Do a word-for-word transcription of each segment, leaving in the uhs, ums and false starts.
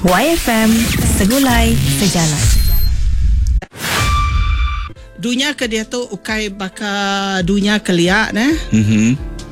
Y F M, segulai sejalan. Dunia ke dia tu ukai baka dunia keliak ne. Mhm.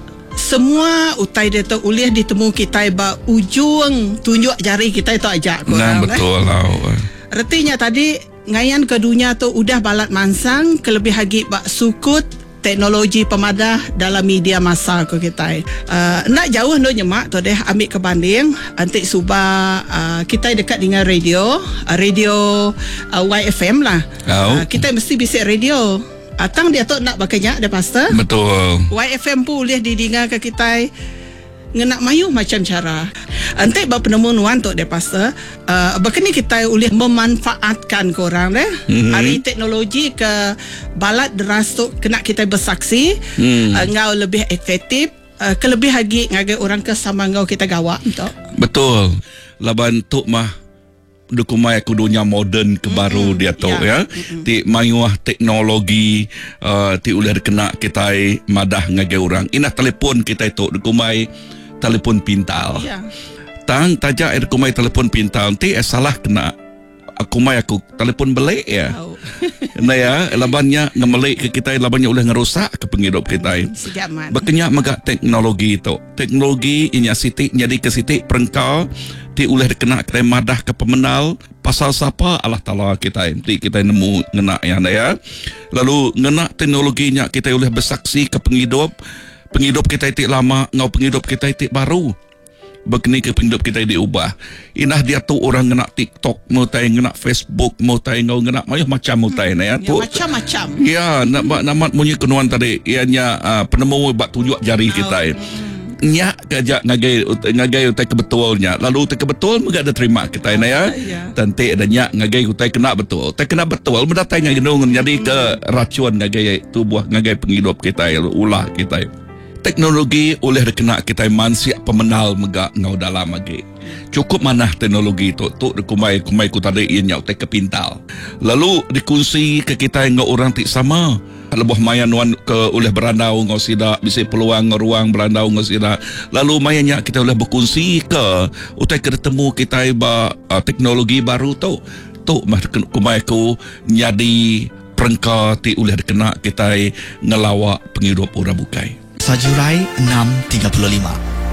Semua utai dia tu ulih ditemu kita ba ujung tunjuk jari kita itu ajak korang. Nah, betul lah. Artinya tadi ngayan ke dunia tu udah balat mansang kelebih hagi bak sukut teknologi pemadah dalam media masa ko kita. Uh, nak jauh no nyemak tu deh ambil ke banding antik suba uh, kita dekat dengan radio, uh, radio uh, Y F M lah. Oh. Uh, kita mesti bisik radio. Atang dia tu nak bakanya ada pastor. Betul. Y F M pun boleh didengar ke kita ngenak mayu macam cara. Antai bab penemuan tu dia pastor. Uh, Bakini kita boleh memanfaatkan korang deh. Mm-hmm. Hari teknologi ke balat deras tu kena kita bersaksi. Mm. Uh, ngau lebih efektif. Uh, kelebih lagi ngagai orang ke sama ngau kita gawak untuk. Betul. Laban tu mah dukumai aku dunia moden ke baru mm-hmm. dia tu yeah. ya. Mm-hmm. Ti mayuah teknologi uh, ti uleh kena kita madah ngagai orang. Inah telefon kita itu dukumai telefon pintar. Yeah. Tang tajak air kumai telefon pintar ti eh, salah kena aku mai aku telefon belik ya. Oh. Nah ya, labannya ngemelik ke kita, labannya oleh ngerusak ke penghidup kita. Berkenyak megak teknologi itu. Teknologi inya sitik jadi ke sitik perengkau ti oleh kena kita madah ke pemenal pasal siapa Allah Taala kita. Ti kita nemu ngena ya ya. Lalu ngena teknologinya kita oleh bersaksi ke penghidup. Penghidup kita itu lama, ngau penghidup kita itu baru. Begini ke penghidup kita diubah. Inah dia tu orang ngena TikTok, mau tay ngena Facebook, mau tay ngau ngena mayuh macam mau tay ya. Ya, macam-macam. Ya, nak nak munyi kenuan tadi. Ianya uh, penemu bak tunjuk jari kita. Nya kajak ngagai ngagai utai kebetulnya. Lalu utai kebetul mega ada terima kita ya. Tante ada nya ngagai utai kena betul. Utai kena betul mendatang ngadung jadi ke racun ngagai tubuh ngagai penghidup kita ulah kita. Teknologi oleh kena kita mansia pemenal mega ngau dalam lagi. Cukup mana teknologi itu tu kumai kumai ku tadi ianya utai kepintal. Lalu dikunci ke kita ngau orang tik sama. Lebuh mayan wan ke oleh berandau ngau sida bisa peluang ruang berandau ngau sida. Lalu mayanya kita oleh berkongsi ke utai ketemu kita ba uh, teknologi baru tu. Tu mah kumai ku nyadi perengka ti oleh kena kita ngelawak penghidup orang bukai. Sajurai enam tiga puluh lima.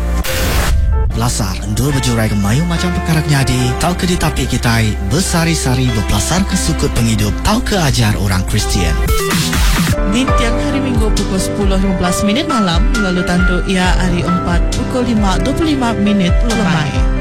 Belasar endul berjurai ke mayu macam perkara nyadi. Tau ke di tapi kita bersari-sari berpelasar ke sukut penghidup. Tau ke ajar orang Kristian. Di tiap hari Minggu pukul sepuluh lima belas minit malam. Lalu tandu ia hari empat pukul lima dua puluh lima minit lemai.